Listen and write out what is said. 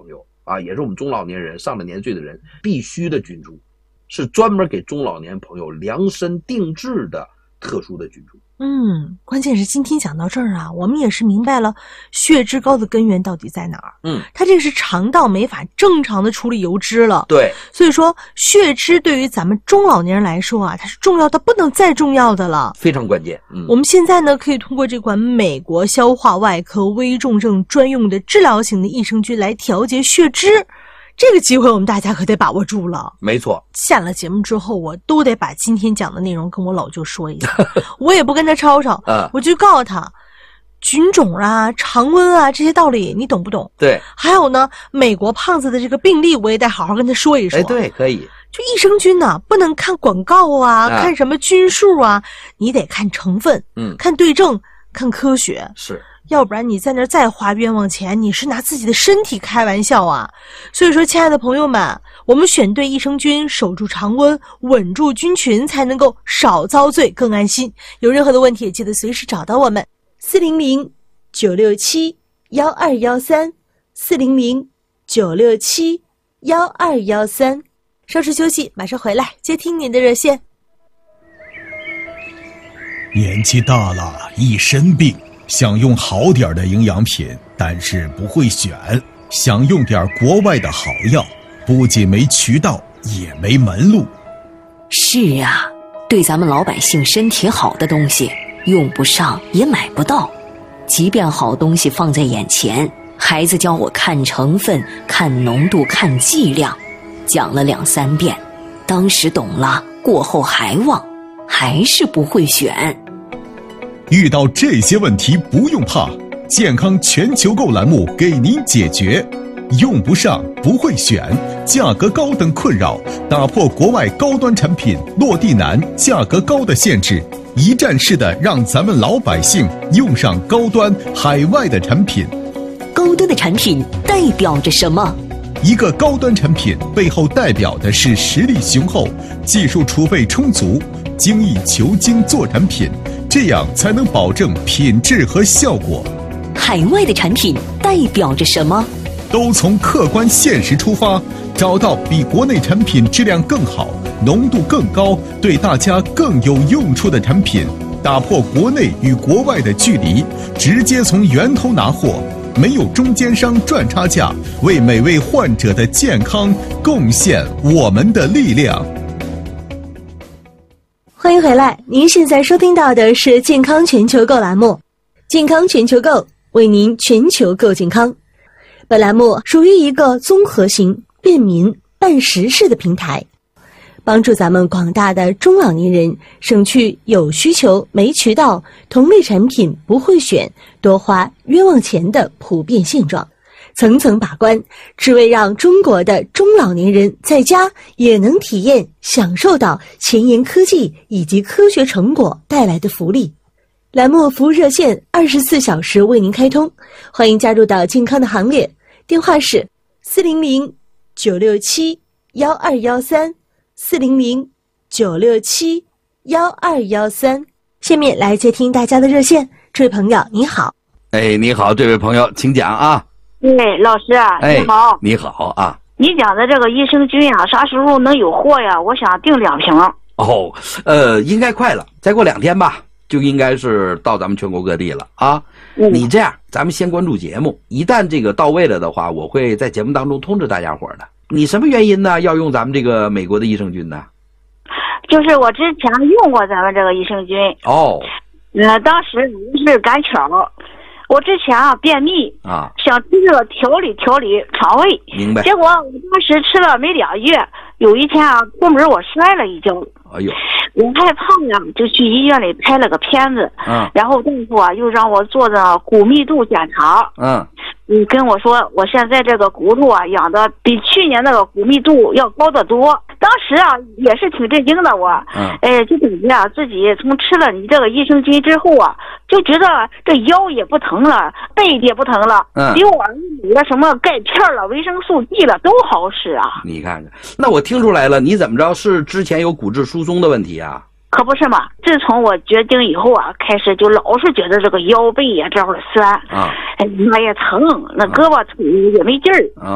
友啊，也是我们中老年人上了年岁的人必须的菌株，是专门给中老年朋友量身定制的特殊的菌株。 关键是今天讲到这儿啊，我们也是明白了血脂高的根源到底在哪儿。它这个是肠道没法正常的处理油脂了。 对， 所以说血脂对于咱们中老年人来说啊，它是重要的不能再重要的了， 非常关键。 我们现在呢可以通过这款美国消化外科危重症专用的治疗型的益生菌来调节血脂。这个机会我们大家可得把握住了。 没错， 下了节目之后我都得把今天讲的内容跟我老舅说一下我也不跟他吵吵，我就告诉他菌种啊、常温啊这些道理你懂不懂？ 对。 还有呢，美国胖子的这个病例我也得好好跟他说一说。 对，可以。 就益生菌呢，不能看广告啊，看什么菌数啊，你得看成分，看对症，看科学。 是。 要不然你在那儿再花冤枉钱，你是拿自己的身体开玩笑啊！所以说，亲爱的朋友们，我们选对益生菌，守住常温，稳住菌群，才能够少遭罪，更安心。有任何的问题，也记得随时找到我们400-967-1213，400-967-1213。稍事休息，马上回来接听您的热线。 年纪大了，一身病。想用好点的营养品，但是不会选，想用点国外的好药，不仅没渠道，也没门路。 是啊，对咱们老百姓身体好的东西，用不上也买不到。即便好东西放在眼前，孩子教我看成分、看浓度、看剂量，讲了2、3遍，当时懂了，过后还忘，还是不会选。 遇到这些问题不用怕，健康全球购栏目给您解决。用不上，不会选，价格高等困扰，打破国外高端产品落地难、价格高的限制，一站式的让咱们老百姓用上高端海外的产品。 高端的产品代表着什么？ 一个高端产品背后代表的是实力雄厚、技术储备充足、精益求精做产品，这样才能保证品质和效果。 海外的产品代表着什么？ 都从客观现实出发，找到比国内产品质量更好、浓度更高、对大家更有用处的产品，打破国内与国外的距离，直接从源头拿货，没有中间商赚差价，为每位患者的健康贡献我们的力量。 欢迎回来，您现在收听到的是健康全球购栏目，健康全球购为您全球购健康。本栏目属于一个综合型、便民、办实事的平台，帮助咱们广大的中老年人省去有需求没渠道、同类产品不会选、多花冤枉钱的普遍现状。层层把关，只为让中国的中老年人在家也能体验、享受到前沿科技以及科学成果带来的福利。栏目服务热线24小时为您开通，欢迎加入到健康的行列。电话是400-967-1213，400-967-1213。下面来接听大家的热线，这位朋友你好。 你好，这位朋友请讲啊。 老师啊，你好。 你好啊。 你讲的这个益生菌啊，啥时候能有货呀？我想订2瓶。 应该快了，再过2天吧，就应该是到咱们全国各地了啊。你这样，咱们先关注节目，一旦这个到位了的话，我会在节目当中通知大家伙的。你什么原因呢？要用咱们这个美国的益生菌呢？ 就是我之前用过咱们这个益生菌。当时是赶巧，我之前便秘啊，想吃这个调理肠胃。 明白。 结果我当时吃了没2月，有一天出门我摔了一跤。我害怕呀，就去医院里拍了个片子。然后大夫又让我做的骨密度检查。跟我说我现在这个骨头养的比去年那个骨密度要高得多。当时也是挺震惊的我。就感觉自己从吃了你这个益生菌之后就觉得这腰也不疼了，背也不疼了。比我买了什么钙片了、维生素 D 了都好使啊。 你看看，那我听出来了，你怎么着是之前有骨质疏松的问题啊？ 可不是嘛，自从我绝经以后开始就老是觉得这个腰背这会儿酸。那也疼，那胳膊腿也没劲儿。